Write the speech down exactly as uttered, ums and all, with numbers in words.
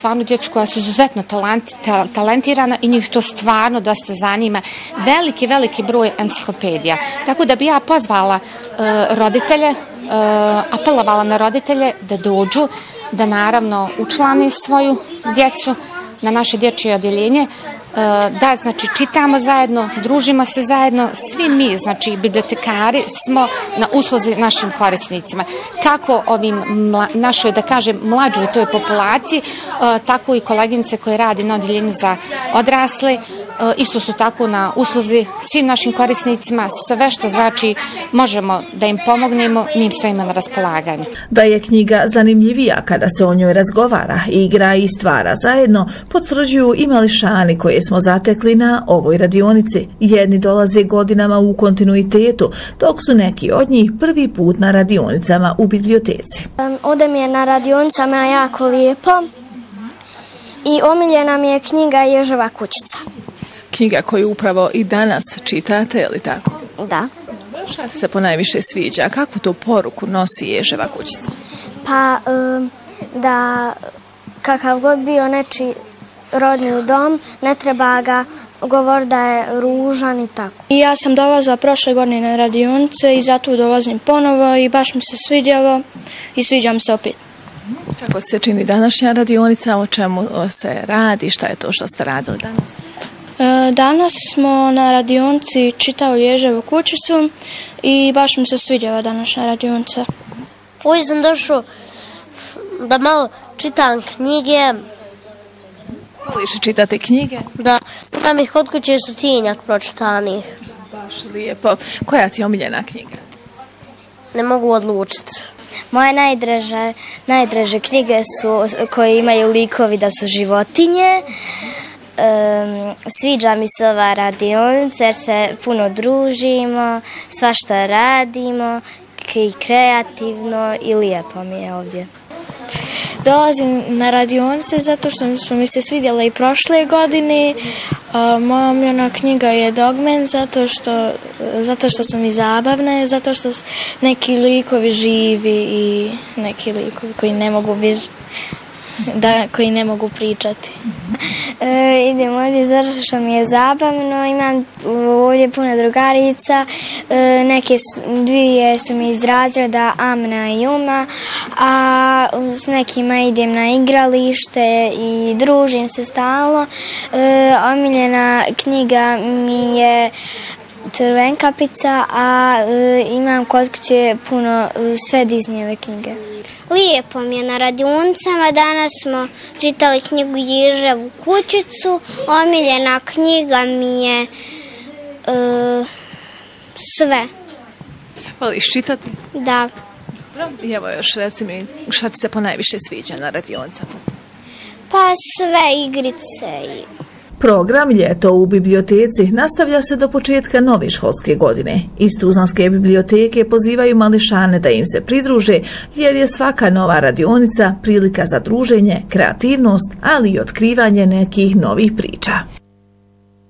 Stvarno djecu koja su izuzetno talenti, ta, talentirana i njih to stvarno dosta zanima. Veliki, veliki broj enciklopedija. Tako da bi ja pozvala uh, roditelje, uh, apelovala na roditelje da dođu, da naravno učlane svoju djecu na naše dječje odjeljenje, da znači čitamo zajedno, družimo se zajedno, svi mi, znači bibliotekari smo na usluzi našim korisnicima. Kako ovim mla, našoj, da kažem, mlađoj toj populaciji, tako i koleginice koje radi na odjeljenju za odrasle, isto su tako na usluzi svim našim korisnicima, sve što znači možemo da im pomognemo, mi im stojimo na raspolaganju. Da je knjiga zanimljivija kada se o njoj razgovara, igra i stvara zajedno, potvrđuju i mališani koje smo zatekli na ovoj radionici. Jedni dolaze godinama u kontinuitetu, dok su neki od njih prvi put na radionicama u biblioteci. Ovdje mi je na radionicama jako lijepo i omiljena mi je knjiga Ježeva kućica. Knjiga koju upravo i danas čitate, je li tako? Da. Šta se po najviše sviđa? Kakvu to poruku nosi Ježeva kućica? Pa da kakav god bio neči rodni dom, ne treba ga govor da je ružan i tako. I ja sam dolazila prošle godine na radionice i zato dolazim ponovo i baš mi se svidjelo i sviđam se opet. Kako se čini današnja radionica, o čemu se radi, šta je to što ste radili danas? Danas smo na radionici čitali Ježevu kućicu i baš mi se svidjela današnja radionica. Ovdje sam došao da malo čitam knjige. Voliš čitati knjige? Da, tam ih kod kuće stotinjak pročitanih. Baš lijepo. Koja ti je omiljena knjiga? Ne mogu odlučiti. Moje najdraže, najdraže knjige su koje imaju likovi da su životinje. Um, sviđa mi se ova radionica jer se puno družimo, svašta radimo, i kreativno i lijepo mi je ovdje. Dolazim na radionice zato što su mi se svidjela i prošle godine. Uh, moja omiljena knjiga je Dogmen zato što, zato što su mi zabavne, zato što su neki likovi živi i neki likovi koji ne mogu biti, da, koji ne mogu pričati. E, idem ovdje zato što mi je zabavno, imam ovdje puno drugarica, e, neke su, dvije su mi iz razreda Amna i Uma, a s nekima idem na igralište i družim se stalno. E, omiljena knjiga mi je Crvenkapica, a e, imam kod kuće puno e, sve Disneyjeve knjige. Lijepo mi je na radionicama, danas smo čitali knjigu Ježevu kućicu, omiljena knjiga mi je uh, sve. Voliš čitati? Da. I evo još reci mi šta ti se po najviše sviđa na radionicama? Pa sve igrice i... Program Ljeto u biblioteci nastavlja se do početka nove školske godine. Iz Tuzlanske biblioteke pozivaju mališane da im se pridruže jer je svaka nova radionica prilika za druženje, kreativnost, ali i otkrivanje nekih novih priča.